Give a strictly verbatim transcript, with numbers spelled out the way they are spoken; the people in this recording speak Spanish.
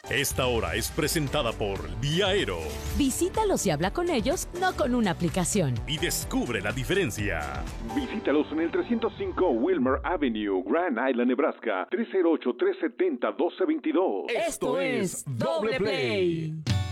Esta hora es presentada por Vía Aero. Visítalos y habla con ellos, no con una aplicación. Y descubre la diferencia. Visítalos en el trescientos cinco Wilmer Avenue, Grand Island, Nebraska, tres cero ocho, tres siete cero, uno dos dos dos. Esto es Doble Play.